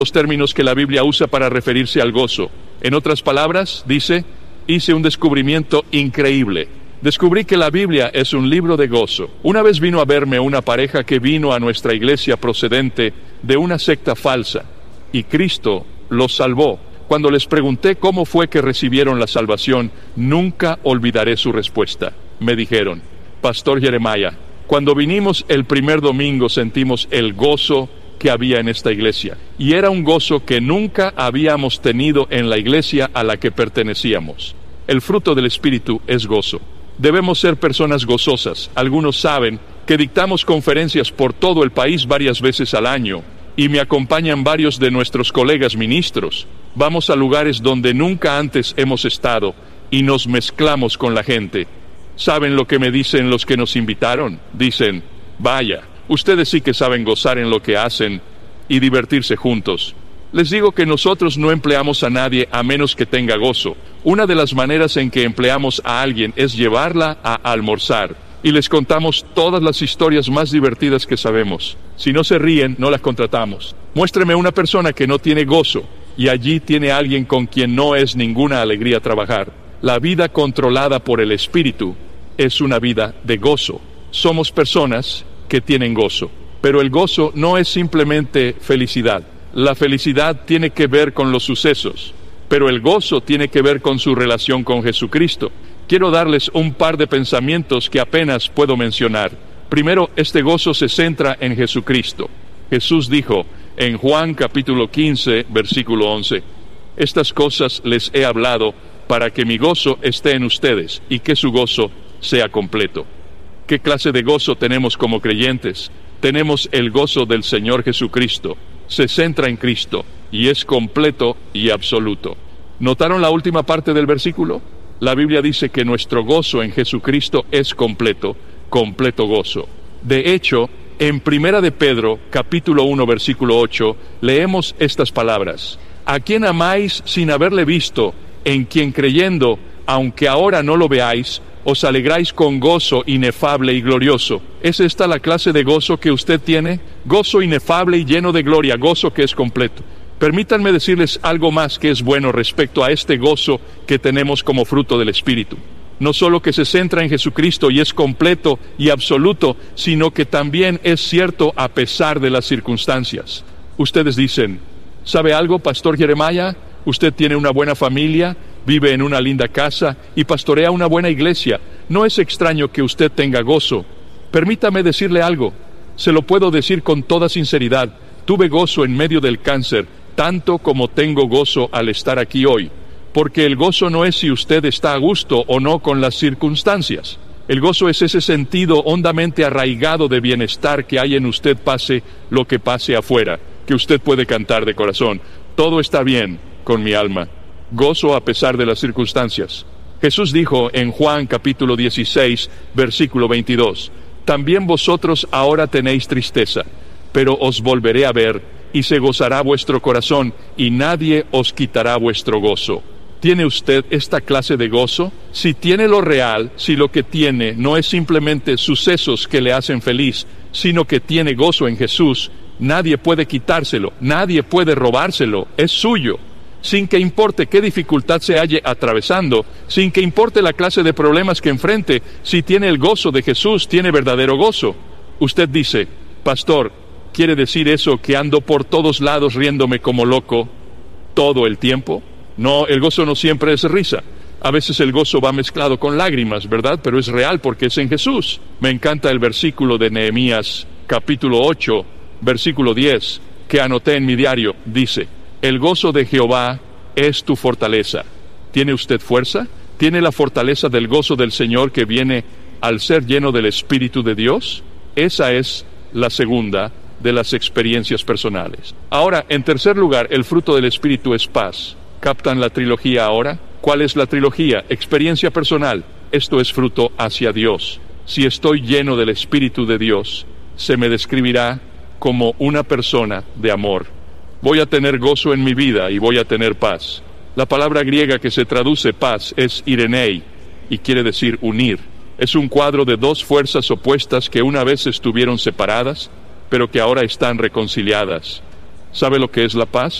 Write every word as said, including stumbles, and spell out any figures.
los términos que la Biblia usa para referirse al gozo. En otras palabras, dice, hice un descubrimiento increíble. Descubrí que la Biblia es un libro de gozo. Una vez vino a verme una pareja que vino a nuestra iglesia procedente de una secta falsa, y Cristo los salvó. Cuando les pregunté cómo fue que recibieron la salvación, nunca olvidaré su respuesta. Me dijeron, Pastor Jeremiah, cuando vinimos el primer domingo sentimos el gozo que había en esta iglesia, y era un gozo que nunca habíamos tenido en la iglesia a la que pertenecíamos. El fruto del Espíritu es gozo. Debemos ser personas gozosas. Algunos saben que dictamos conferencias por todo el país varias veces al año, y me acompañan varios de nuestros colegas ministros. Vamos a lugares donde nunca antes hemos estado, y nos mezclamos con la gente. ¿Saben lo que me dicen los que nos invitaron? Dicen, vaya, ustedes sí que saben gozar en lo que hacen y divertirse juntos. Les digo que nosotros no empleamos a nadie a menos que tenga gozo. Una de las maneras en que empleamos a alguien es llevarla a almorzar, y les contamos todas las historias más divertidas que sabemos. Si no se ríen, no las contratamos. Muéstreme una persona que no tiene gozo, y allí tiene alguien con quien no es ninguna alegría trabajar. La vida controlada por el Espíritu es una vida de gozo. Somos personas que tienen gozo. Pero el gozo no es simplemente felicidad. La felicidad tiene que ver con los sucesos, pero el gozo tiene que ver con su relación con Jesucristo. Quiero darles un par de pensamientos que apenas puedo mencionar. Primero, este gozo se centra en Jesucristo. Jesús dijo en Juan capítulo quince, versículo once, estas cosas les he hablado para que mi gozo esté en ustedes y que su gozo sea completo. ¿Qué clase de gozo tenemos como creyentes? Tenemos el gozo del Señor Jesucristo. Se centra en Cristo y es completo y absoluto. ¿Notaron la última parte del versículo? La Biblia dice que nuestro gozo en Jesucristo es completo, completo gozo. De hecho, en Primera de Pedro, capítulo uno, versículo ocho, leemos estas palabras: a quien amáis sin haberle visto, en quien creyendo, aunque ahora no lo veáis, os alegráis con gozo inefable y glorioso. ¿Es esta la clase de gozo que usted tiene? Gozo inefable y lleno de gloria, gozo que es completo. Permítanme decirles algo más que es bueno respecto a este gozo que tenemos como fruto del Espíritu. No solo que se centra en Jesucristo y es completo y absoluto, sino que también es cierto a pesar de las circunstancias. Ustedes dicen, ¿sabe algo, Pastor Jeremiah? Usted tiene una buena familia, vive en una linda casa y pastorea una buena iglesia. No es extraño que usted tenga gozo. Permítame decirle algo. Se lo puedo decir con toda sinceridad. Tuve gozo en medio del cáncer, tanto como tengo gozo al estar aquí hoy. Porque el gozo no es si usted está a gusto o no con las circunstancias. El gozo es ese sentido hondamente arraigado de bienestar que hay en usted, pase lo que pase afuera, que usted puede cantar de corazón: todo está bien con mi alma. Gozo a pesar de las circunstancias. Jesús dijo en Juan capítulo dieciséis, versículo veintidós, también vosotros ahora tenéis tristeza, pero os volveré a ver, y se gozará vuestro corazón, y nadie os quitará vuestro gozo. ¿Tiene usted esta clase de gozo? Si tiene lo real, si lo que tiene no es simplemente sucesos que le hacen feliz, sino que tiene gozo en Jesús, nadie puede quitárselo, nadie puede robárselo, es suyo. Sin que importe qué dificultad se halle atravesando, sin que importe la clase de problemas que enfrente, si tiene el gozo de Jesús, tiene verdadero gozo. Usted dice, pastor, ¿quiere decir eso que ando por todos lados riéndome como loco todo el tiempo? No, el gozo no siempre es risa. A veces el gozo va mezclado con lágrimas, ¿verdad? Pero es real porque es en Jesús. Me encanta el versículo de Nehemías, capítulo ocho, versículo diez, que anoté en mi diario. Dice, el gozo de Jehová es tu fortaleza. ¿Tiene usted fuerza? ¿Tiene la fortaleza del gozo del Señor que viene al ser lleno del Espíritu de Dios? Esa es la segunda de las experiencias personales. Ahora, en tercer lugar, el fruto del Espíritu es paz. ¿Captan la trilogía ahora? ¿Cuál es la trilogía? Experiencia personal. Esto es fruto hacia Dios. Si estoy lleno del Espíritu de Dios, se me describirá como una persona de amor. Voy a tener gozo en mi vida y voy a tener paz. La palabra griega que se traduce paz es irenei y quiere decir unir. Es un cuadro de dos fuerzas opuestas que una vez estuvieron separadas, pero que ahora están reconciliadas. ¿Sabe lo que es la paz?